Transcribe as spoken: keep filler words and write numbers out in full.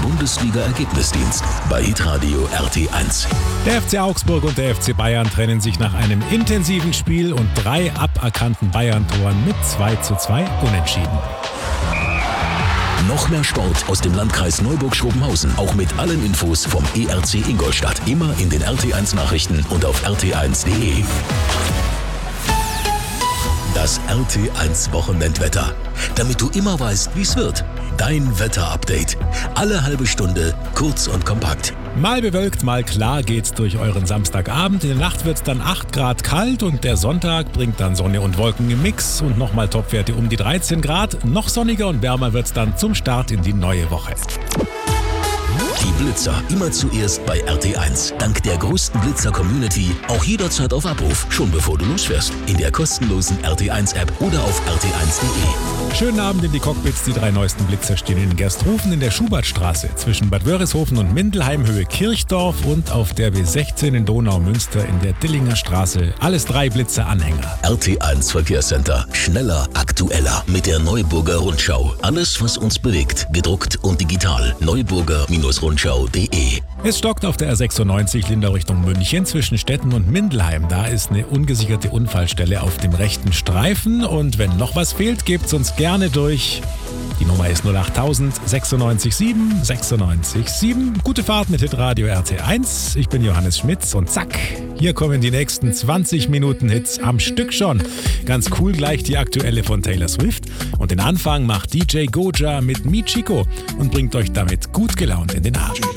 Bundesliga-Ergebnisdienst bei hitradio R T eins. Der F C Augsburg und der F C Bayern trennen sich nach einem intensiven Spiel und drei aberkannten Bayern-Toren mit zwei zu zwei unentschieden. Noch mehr Sport aus dem Landkreis Neuburg-Schrobenhausen. Auch mit allen Infos vom E R C Ingolstadt. Immer in den R T eins Nachrichten und auf r t eins punkt d e. Das R T eins Wochenendwetter. Damit du immer weißt, wie es wird. Dein Wetterupdate. Alle halbe Stunde, kurz und kompakt. Mal bewölkt, mal klar geht's durch euren Samstagabend. In der Nacht wird's dann acht Grad kalt und der Sonntag bringt dann Sonne und Wolken im Mix und nochmal Topwerte um die dreizehn Grad. Noch sonniger und wärmer wird's dann zum Start in die neue Woche. Die Blitzer immer zuerst bei R T eins. Dank der größten Blitzer-Community auch jederzeit auf Abruf, schon bevor du losfährst. In der kostenlosen R T eins App oder auf r t eins punkt d e. Schönen Abend in die Cockpits. Die drei neuesten Blitzer stehen in Gersthofen in der Schubertstraße zwischen Bad Wörishofen und Mindelheim Höhe Kirchdorf und auf der B sechzehn in Donaumünster in der Dillinger Straße. Alles drei Blitzer-Anhänger. R T eins Verkehrscenter. Schneller, aktueller. Mit der Neuburger Rundschau. Alles, was uns bewegt. Gedruckt und digital. Neuburger Rundschau punkt d e. Es stockt auf der R sechsundneunzig Lindau Richtung München zwischen Stetten und Mindelheim. Da ist eine ungesicherte Unfallstelle auf dem rechten Streifen. Und wenn noch was fehlt, gebt's uns gerne durch. Die Nummer ist null acht null null sechs sieben sieben sechs sieben. Gute Fahrt mit Hitradio R T eins. Ich bin Johannes Schmitz und zack, hier kommen die nächsten zwanzig Minuten Hits am Stück schon. Ganz cool gleich die aktuelle von Taylor Swift. Und den Anfang macht D J Goja mit Michiko und bringt euch damit gut gelaunt in den Abend.